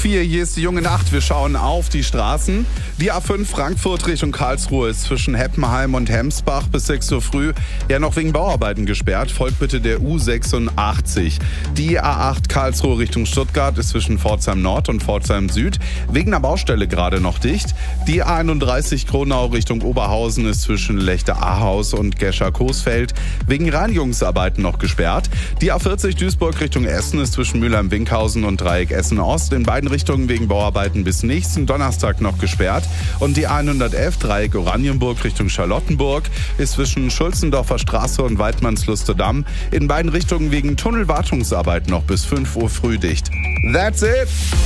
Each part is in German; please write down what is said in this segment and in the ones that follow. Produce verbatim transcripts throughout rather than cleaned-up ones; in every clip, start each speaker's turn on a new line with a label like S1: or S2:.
S1: vier, hier ist die junge Nacht. Wir schauen auf die Straßen. Die A fünf Frankfurt Richtung Karlsruhe ist zwischen Heppenheim und Hemsbach bis sechs Uhr früh ja noch wegen Bauarbeiten gesperrt. Folgt bitte der U sechsundachtzig. Die A acht Karlsruhe Richtung Stuttgart ist zwischen Pforzheim Nord und Pforzheim Süd wegen einer Baustelle gerade noch dicht. Die A einunddreißig Kronau Richtung Oberhausen ist zwischen Lechte-Ahaus und Gescher-Coesfeld wegen Reinigungsarbeiten noch gesperrt. Die A vierzig Duisburg Richtung Essen ist zwischen Mülheim-Winkhausen und Dreieck Essen-Ost in beiden Richtungen wegen Bauarbeiten bis nächsten Donnerstag noch gesperrt. Und die A hundertelf Dreieck Oranienburg Richtung Charlottenburg ist zwischen Schulzendorfer Straße und Weidmannslusterdamm in beiden Richtungen wegen Tunnelwartungsarbeit noch bis fünf Uhr früh dicht. That's it!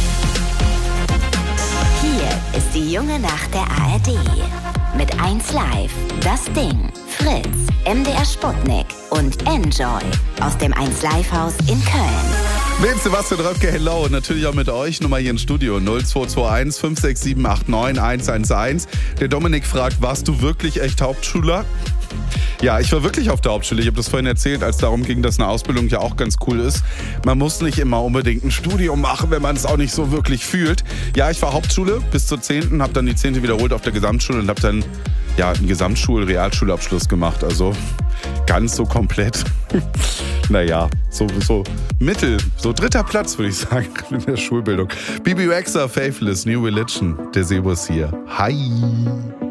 S2: Hier ist die junge Nacht der A R D. Mit eins Live, Das Ding, Fritz, M D R Sputnik und Enjoy aus dem eins Live Haus in Köln.
S1: Mit Sebastian Röpke, hello. Und natürlich auch mit euch. Nummer hier im Studio null zwei zwei eins fünf sechs sieben acht neun eins eins eins. Der Dominik fragt, warst du wirklich echt Hauptschüler? Ja, ich war wirklich auf der Hauptschule. Ich habe das vorhin erzählt, als darum ging, dass eine Ausbildung ja auch ganz cool ist. Man muss nicht immer unbedingt ein Studium machen, wenn man es auch nicht so wirklich fühlt. Ja, ich war Hauptschule bis zur zehnten, habe dann die zehnte wiederholt auf der Gesamtschule und habe dann ja einen Gesamtschul-Realschulabschluss gemacht. Also ganz so komplett. Naja, so, so mittel, so dritter Platz, würde ich sagen, in der Schulbildung. B B Rexha, Faithless, New Religion, der Sebus hier. Hi!